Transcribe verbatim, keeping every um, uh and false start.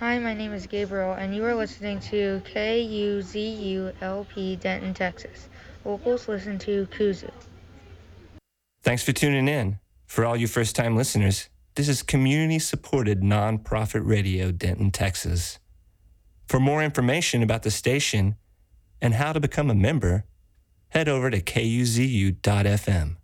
Hi, my name is Gabriel, and you are listening to K U Z U L P Denton, Texas. Locals listen to Kuzu. Thanks for tuning in. For all you first-time listeners, this is community-supported nonprofit radio, Denton, Texas. For more information about the station and how to become a member, head over to K U Z U dot F M.